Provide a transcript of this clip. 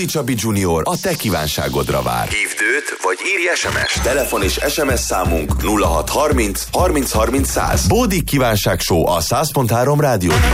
Bódi Csabi Junior a te kívánságodra vár. Hívd őt, vagy írj SMS. Telefon és SMS számunk 0630 30 30 100. Bódi kívánság show a 100.3 rádióban.